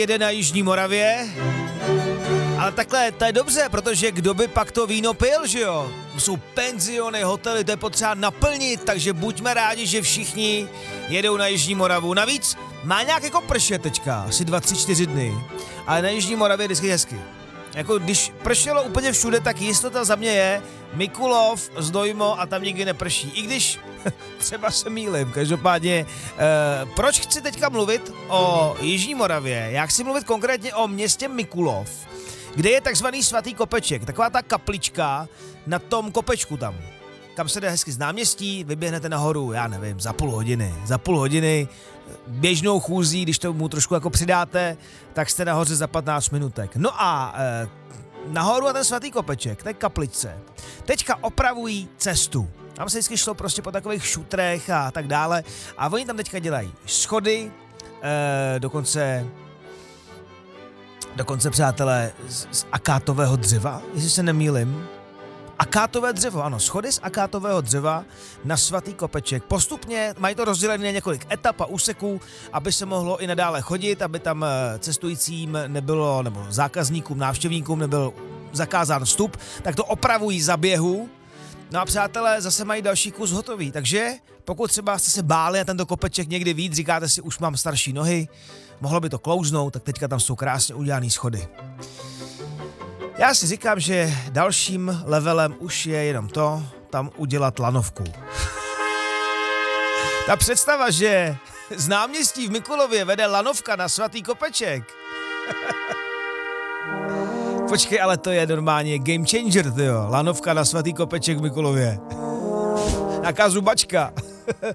jede na Jižní Moravě. Ale takhle, to je dobře, protože kdo by pak to víno pil, že jo? Jsou penziony, hotely, to je potřeba naplnit, takže buďme rádi, že všichni jedou na Jižní Moravu. Navíc má nějak jako pršet teďka, asi 2, 3, 4 dny, ale na Jižní Moravě je vždycky hezky. Jako když pršelo úplně všude, tak jistota za mě je Mikulov, Znojmo a tam nikdy neprší. I když třeba se mýlim, každopádně proč chci teďka mluvit o Jižní Moravě? Já chci mluvit konkrétně o městě Mikulov, kde je takzvaný svatý kopeček, taková ta kaplička na tom kopečku tam, kam se jde hezky z náměstí, vyběhnete nahoru, já nevím, za půl hodiny, běžnou chůzí, když tomu trošku jako přidáte, tak jste nahoře za 15 minutek. No a nahoru na ten svatý kopeček, té kapličce, teďka opravují cestu. Tam se vždycky šlo prostě po takových šutrech a tak dále a oni tam teďka dělají schody, dokonce přátelé z akátového dřeva, jestli se nemýlim. Akátové dřevo, ano, schody z akátového dřeva na svatý kopeček. Postupně mají to rozdělené na několik etap a úseků, aby se mohlo i nadále chodit, aby tam cestujícím nebylo, nebo zákazníkům, návštěvníkům nebyl zakázán vstup, tak to opravují za běhu. No a přátelé, zase mají další kus hotový, takže pokud třeba jste se báli na tento kopeček někdy víc, říkáte si, už mám starší nohy, mohlo by to klouznout, tak teďka tam jsou krásně udělané schody. Já si říkám, že dalším levelem už je jenom to, tam udělat lanovku. Ta představa, že z náměstí v Mikulově vede lanovka na svatý kopeček. Počkej, ale to je normálně game changer, tyjo. Lanovka na svatý kopeček v Mikulově. Jaká zubačka.